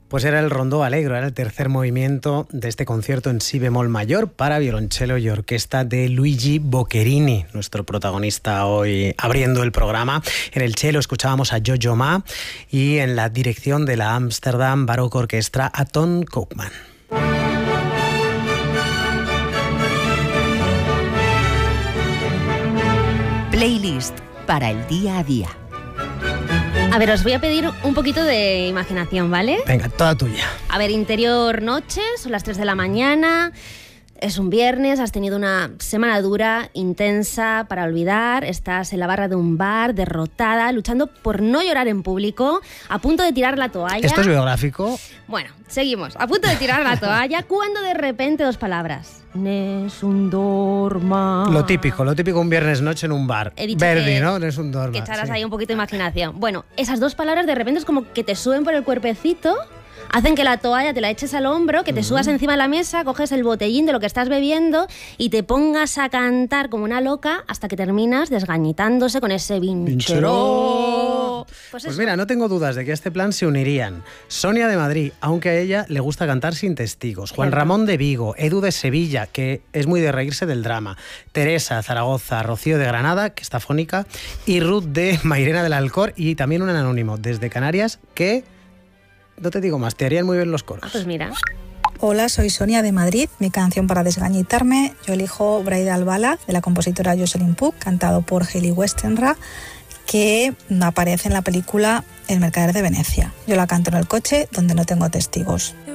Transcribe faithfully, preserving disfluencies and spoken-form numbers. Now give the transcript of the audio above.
Pues era el Rondó Allegro, era el tercer movimiento de este concierto en si bemol mayor para violonchelo y orquesta de Luigi Boccherini, nuestro protagonista hoy abriendo el programa. En el cello escuchábamos a Jojo Ma y en la dirección de la Amsterdam Baroque Orchestra a Ton Koopman. Playlist para el día a día. A ver, os voy a pedir un poquito de imaginación, ¿vale? Venga, toda tuya. A ver, interior noche, son las tres de la mañana, es un viernes, has tenido una semana dura, intensa, para olvidar, estás en la barra de un bar, derrotada, luchando por no llorar en público, a punto de tirar la toalla. ¿Esto es biográfico? Bueno, seguimos. A punto de tirar la toalla, cuando de repente dos palabras. Nessun dorma. Lo típico, lo típico un viernes noche en un bar. He dicho Verdi, que, ¿no? Nessun dorma. Que echaras sí. ahí un poquito de imaginación. Bueno, esas dos palabras de repente es como que te suben por el cuerpecito, hacen que la toalla te la eches al hombro, que te uh-huh. subas encima de la mesa, coges el botellín de lo que estás bebiendo y te pongas a cantar como una loca hasta que terminas desgañitándose con ese vincheró. Pues, pues mira, no tengo dudas de que a este plan se unirían Sonia de Madrid, aunque a ella le gusta cantar sin testigos, Juan Ramón de Vigo, Edu de Sevilla, que es muy de reírse del drama, Teresa Zaragoza, Rocío de Granada, que está fónica, y Ruth de Mairena del Alcor, y también un anónimo desde Canarias que... No te digo más, te harían muy bien los coros. Ah, pues mira. Hola, soy Sonia de Madrid. Mi canción para desgañitarme, yo elijo Bridal Ballad de la compositora Jocelyn Puck, cantado por Hayley Westenra, que aparece en la película El mercader de Venecia. Yo la canto en el coche donde no tengo testigos.